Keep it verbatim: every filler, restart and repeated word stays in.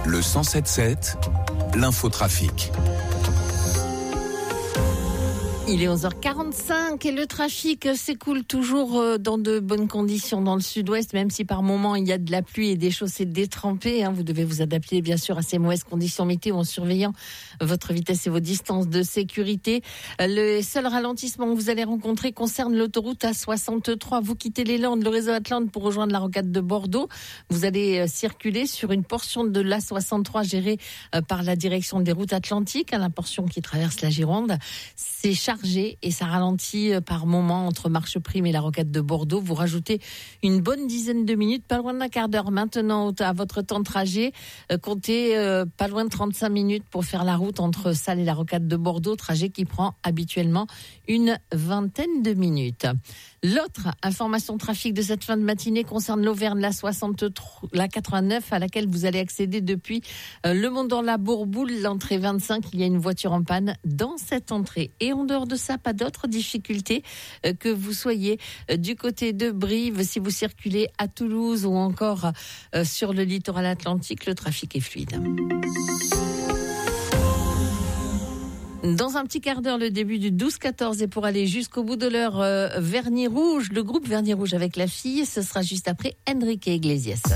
Le cent sept sept, l'infotrafic. Il est onze heures quarante-cinq et le trafic s'écoule toujours dans de bonnes conditions dans le sud-ouest, même si par moments il y a de la pluie et des chaussées détrempées. Vous devez vous adapter bien sûr à ces mauvaises conditions météo en surveillant votre vitesse et vos distances de sécurité. Le seul ralentissement que vous allez rencontrer concerne l'autoroute A soixante-trois. Vous quittez les Landes, le réseau Atlante pour rejoindre la rocade de Bordeaux. Vous allez circuler sur une portion de l'A soixante-trois gérée par la direction des routes atlantiques, la portion qui traverse la Gironde. C'est chargé et ça ralentit par moment entre Marcheprime et la rocade de Bordeaux. Vous rajoutez une bonne dizaine de minutes, pas loin d'un quart d'heure maintenant à votre temps de trajet. Euh, comptez euh, pas loin de trente-cinq minutes pour faire la route entre Salles et la rocade de Bordeaux, trajet qui prend habituellement une vingtaine de minutes. L'autre information trafic de cette fin de matinée concerne l'Auvergne, la soixante-trois, la quatre-vingt-neuf à laquelle vous allez accéder depuis euh, le Mont-dans-la-Bourboule, l'entrée vingt-cinq. Il y a une voiture en panne dans cette entrée. Et en dehors de ça, pas d'autres difficultés, euh, que vous soyez euh, du côté de Brive, si vous circulez à Toulouse ou encore euh, sur le littoral atlantique, le trafic est fluide. Dans un petit quart d'heure, le début du douze quatorze et pour aller jusqu'au bout de l'heure, euh, Vernis Rouge, le groupe Vernis Rouge avec la fille, ce sera juste après Enrique Iglesias.